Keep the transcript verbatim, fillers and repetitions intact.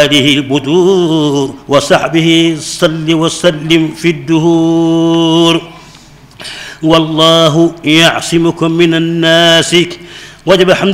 وآله البدور وصحبه صل وسلم في الدهور. والله يعصمكم من الناس. وجب حمد